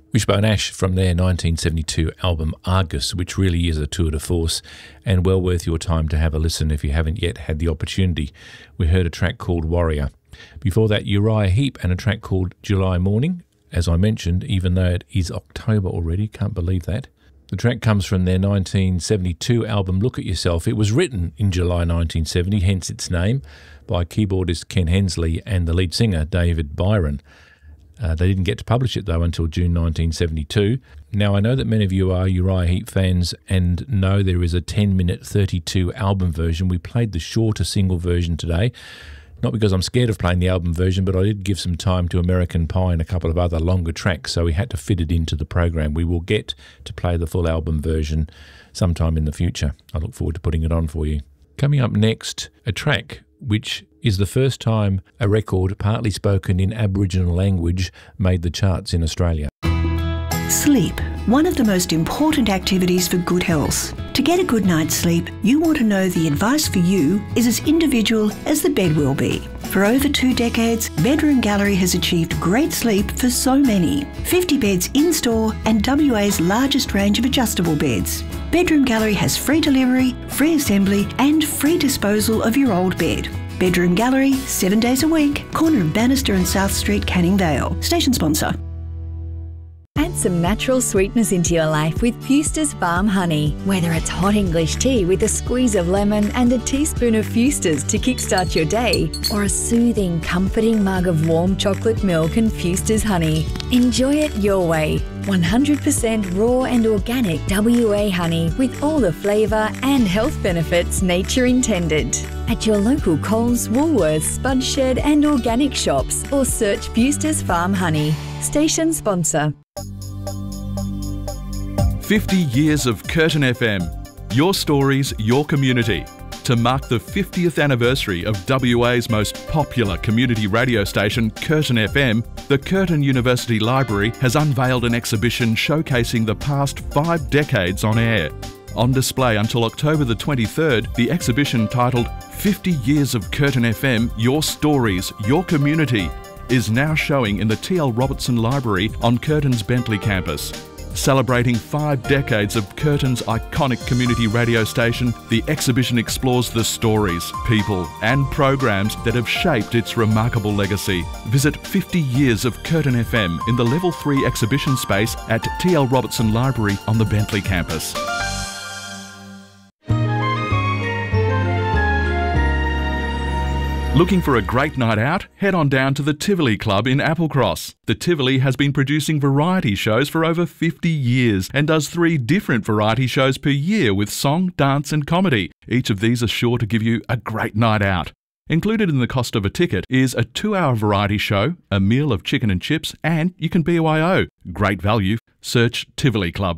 Wishbone Ash from their 1972 album Argus, which really is a tour de force and well worth your time to have a listen if you haven't yet had the opportunity. We heard a track called Warrior. Before that, Uriah Heep and a track called July Morning, as I mentioned, even though it is October already, can't believe that. The track comes from their 1972 album Look at Yourself. It was written in July 1970, hence its name, by keyboardist Ken Hensley and the lead singer David Byron. They didn't get to publish it, though, until June 1972. Now, I know that many of you are Uriah Heep fans and know there is a 10-minute 32 album version. We played the shorter single version today, not because I'm scared of playing the album version, but I did give some time to American Pie and a couple of other longer tracks, so we had to fit it into the program. We will get to play the full album version sometime in the future. I look forward to putting it on for you. Coming up next, a track which is the first time a record partly spoken in Aboriginal language made the charts in Australia. Sleep, one of the most important activities for good health. To get a good night's sleep, you want to know the advice for you is as individual as the bed will be. For over 2 decades, Bedroom Gallery has achieved great sleep for so many. 50 beds in-store and WA's largest range of adjustable beds. Bedroom Gallery has free delivery, free assembly and free disposal of your old bed. Bedroom Gallery, 7 days a week, corner of Bannister and South Street, Canning Vale. Station sponsor. Add some natural sweetness into your life with Fuster's Farm Honey. Whether it's hot English tea with a squeeze of lemon and a teaspoon of Fuster's to kickstart your day, or a soothing, comforting mug of warm chocolate milk and Fuster's honey. Enjoy it your way. 100% raw and organic WA honey with all the flavour and health benefits nature intended. At your local Coles, Woolworths, Spud Shed and organic shops, or search Fuster's Farm Honey. Station sponsor. 50 years of Curtin FM. Your stories, your community. To mark the 50th anniversary of WA's most popular community radio station, Curtin FM, the Curtin University Library has unveiled an exhibition showcasing the past 5 decades on air. On display until October the 23rd, the exhibition titled 50 Years of Curtin FM, Your Stories, Your Community is now showing in the T.L. Robertson Library on Curtin's Bentley campus. Celebrating 5 decades of Curtin's iconic community radio station, the exhibition explores the stories, people and programs that have shaped its remarkable legacy. Visit 50 Years of Curtin FM in the Level 3 exhibition space at T.L. Robertson Library on the Bentley campus. Looking for a great night out? Head on down to the Tivoli Club in Applecross. The Tivoli has been producing variety shows for over 50 years and does 3 different variety shows per year with song, dance and comedy. Each of these are sure to give you a great night out. Included in the cost of a ticket is a 2-hour variety show, a meal of chicken and chips, and you can BYO. Great value. Search Tivoli Club.